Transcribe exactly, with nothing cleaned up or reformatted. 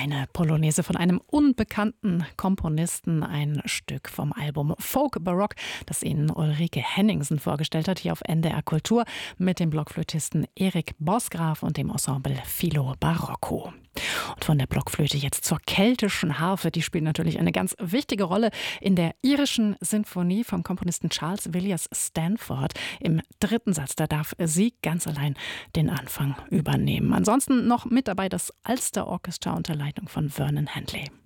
Eine Polonaise von einem unbekannten Komponisten, ein Stück vom Album Folk Baroque, das Ihnen Ulrike Henningsen vorgestellt hat, hier auf N D R Kultur mit dem Blockflötisten Erik Bosgraf und dem Ensemble Filo Barocco. Und von der Blockflöte jetzt zur keltischen Harfe. Die spielt natürlich eine ganz wichtige Rolle in der irischen Sinfonie vom Komponisten Charles Villiers Stanford. Im dritten Satz, da darf sie ganz allein den Anfang übernehmen. Ansonsten noch mit dabei das Ulster Orchestra unter Leitung von Vernon Handley.